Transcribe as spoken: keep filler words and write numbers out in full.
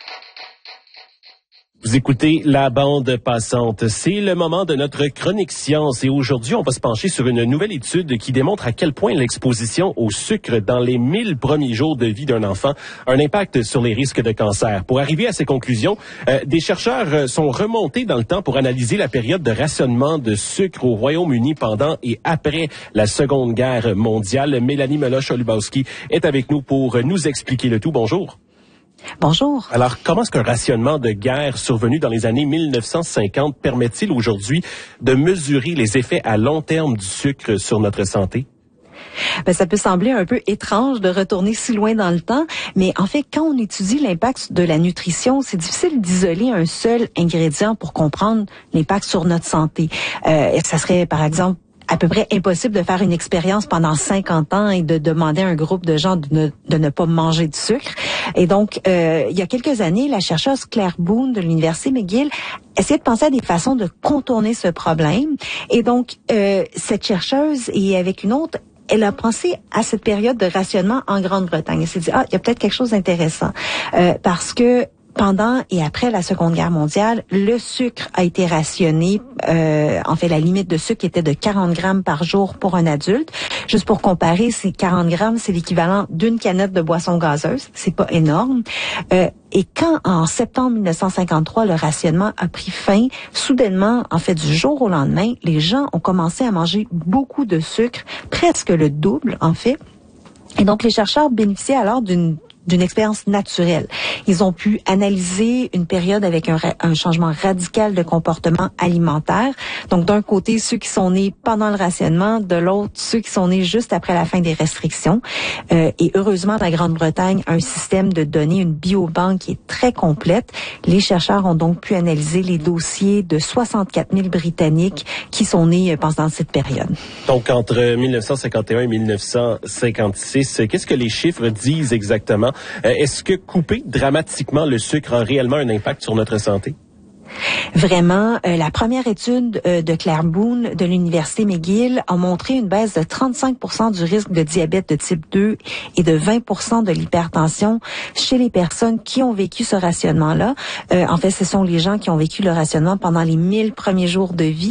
Vous écoutez la bande passante. C'est le moment de notre chronique science et aujourd'hui, on va se pencher sur une nouvelle étude qui démontre à quel point l'exposition au sucre dans les mille premiers jours de vie d'un enfant a un impact sur les risques de cancer. Pour arriver à ces conclusions, euh, des chercheurs sont remontés dans le temps pour analyser la période de rationnement de sucre au Royaume-Uni pendant et après la Seconde Guerre mondiale. Mélanie Meloche-Olubowski est avec nous pour nous expliquer le tout. Bonjour. Bonjour. Alors, comment est-ce qu'un rationnement de guerre survenu dans les années mille neuf cent cinquante permet-il aujourd'hui de mesurer les effets à long terme du sucre sur notre santé? Ben, ça peut sembler un peu étrange de retourner si loin dans le temps, mais en fait, quand on étudie l'impact de la nutrition, c'est difficile d'isoler un seul ingrédient pour comprendre l'impact sur notre santé. Euh, ça serait, par exemple, à peu près impossible de faire une expérience pendant cinquante ans et de demander à un groupe de gens de ne, de ne pas manger de sucre. Et donc, euh, il y a quelques années, la chercheuse Claire Boone de l'Université McGill essayait de penser à des façons de contourner ce problème. Et donc, euh, cette chercheuse, et avec une autre, elle a pensé à cette période de rationnement en Grande-Bretagne. Elle s'est dit, ah, il y a peut-être quelque chose d'intéressant. Euh, parce que pendant et après la Seconde Guerre mondiale, le sucre a été rationné. Euh, en fait, la limite de sucre était de quarante grammes par jour pour un adulte. Juste pour comparer, ces quarante grammes, c'est l'équivalent d'une canette de boisson gazeuse. C'est pas énorme. Euh, et quand, en septembre mille neuf cent cinquante-trois, le rationnement a pris fin, soudainement, en fait, du jour au lendemain, les gens ont commencé à manger beaucoup de sucre, presque le double, en fait. Et donc, les chercheurs bénéficiaient alors d'une d'une expérience naturelle. Ils ont pu analyser une période avec un, un changement radical de comportement alimentaire. Donc, d'un côté, ceux qui sont nés pendant le rationnement, de l'autre, ceux qui sont nés juste après la fin des restrictions. Euh, et heureusement, la Grande-Bretagne a un système de données, une biobanque qui est très complète. Les chercheurs ont donc pu analyser les dossiers de soixante-quatre mille Britanniques qui sont nés pendant cette période. Donc, entre mille neuf cent cinquante et un et mille neuf cent cinquante-six, qu'est-ce que les chiffres disent exactement? Euh, est-ce que couper dramatiquement le sucre a réellement un impact sur notre santé? Vraiment, euh, la première étude euh, de Claire Boone de l'Université McGill a montré une baisse de trente-cinq pour cent du risque de diabète de type deux et de vingt pour cent de l'hypertension chez les personnes qui ont vécu ce rationnement-là. Euh, en fait, ce sont les gens qui ont vécu le rationnement pendant les mille premiers jours de vie.